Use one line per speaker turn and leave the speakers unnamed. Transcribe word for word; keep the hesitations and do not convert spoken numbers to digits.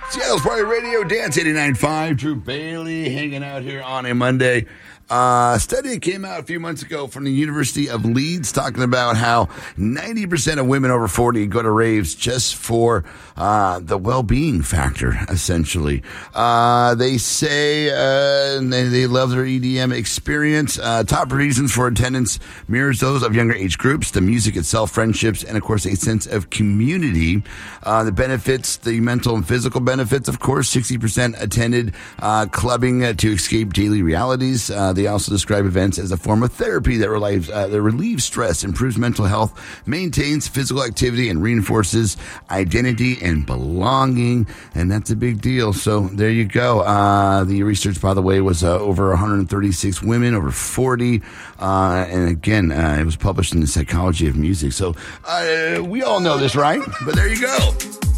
Seattle's Party Radio, Dance eighty-nine point five. Drew Bailey hanging out here on a Monday. Uh, study came out a few months ago from the University of Leeds talking about how ninety percent of women over forty go to raves just for uh, the well-being factor, essentially. Uh, they say uh, they, they love their E D M experience. Uh, top reasons for attendance mirrors those of younger age groups, the music itself, friendships, and, of course, a sense of community. Uh, the benefits, the mental and physical benefits, of course, sixty percent attended uh, clubbing uh, to escape daily realities. Uh, They also describe events as a form of therapy that relieves, uh, that relieves stress, improves mental health, maintains physical activity, and reinforces identity and belonging. And that's a big deal. So there you go. Uh, the research, by the way, was uh, over one hundred thirty-six women over forty. Uh, and again, uh, it was published in the Psychology of Music. So uh, we all know this, right? But there you go.